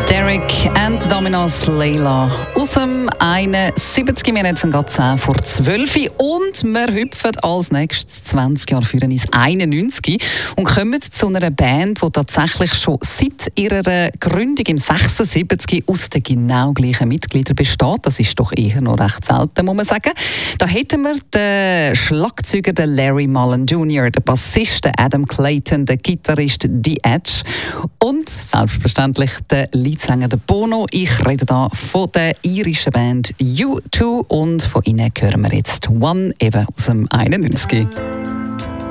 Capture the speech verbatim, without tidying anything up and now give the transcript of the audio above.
Derek and Dominos Leila aus dem einundsiebzig. Wir sind gerade zehn vor zwölf und wir hüpfen als nächstes zwanzig Jahre für ins einundneunzig und kommen zu einer Band, die tatsächlich schon seit ihrer Gründung im sechsundsiebzig aus den genau gleichen Mitgliedern besteht. Das ist doch eher noch recht selten, muss man sagen. Da hätten wir den Schlagzeuger den Larry Mullen Junior, den Bassisten Adam Clayton, den Gitarrist The Edge und selbstverständlich den Leadsänger der Bono. Ich rede da von der irischen Band U zwei und von ihnen hören wir jetzt One, eben aus dem einundneunzig.